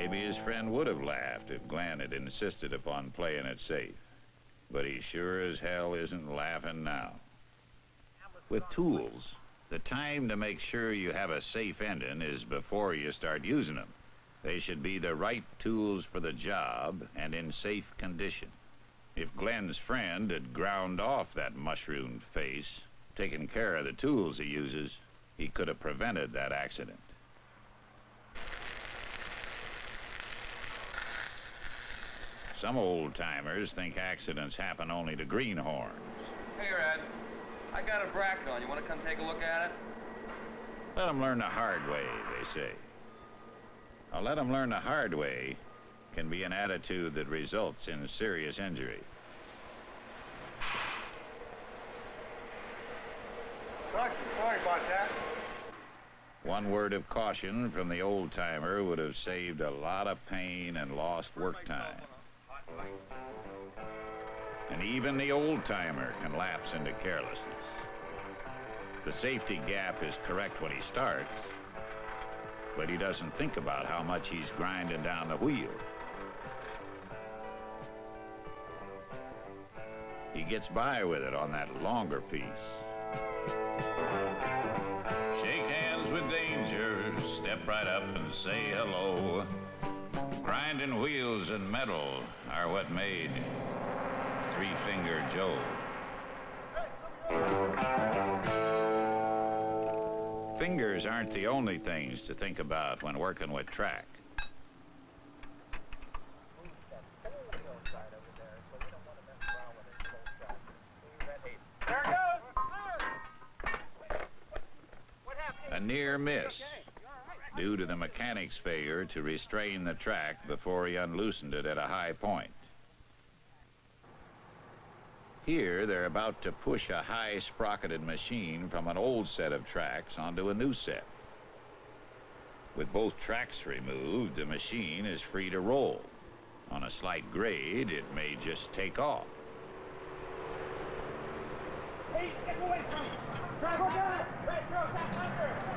Maybe his friend would have laughed if Glenn had insisted upon playing it safe. But he sure as hell isn't laughing now. With tools, the time to make sure you have a safe ending is before you start using them. They should be the right tools for the job and in safe condition. If Glenn's friend had ground off that mushroomed face, taken care of the tools he uses, he could have prevented that accident. Some old-timers think accidents happen only to greenhorns. Hey, Red. I got a bracket on. You want to come take a look at it? Let them learn the hard way, they say. Now, let them learn the hard way can be an attitude that results in serious injury. Sorry about that. One word of caution from the old-timer would have saved a lot of pain and lost work time. And even the old-timer can lapse into carelessness. The safety gap is correct when he starts, but he doesn't think about how much he's grinding down the wheel. He gets by with it on that longer piece. Shake hands with danger, step right up and say hello. Grinding wheels and metal are what made Three-Finger Joe. Fingers aren't the only things to think about when working with track. A near miss due to the mechanic's failure to restrain the track before he unloosened it at a high point. Here, they're about to push a high-sprocketed machine from an old set of tracks onto a new set. With both tracks removed, the machine is free to roll. On a slight grade, it may just take off. Hey, get away from him! Drive, look at it! Right, throw that under!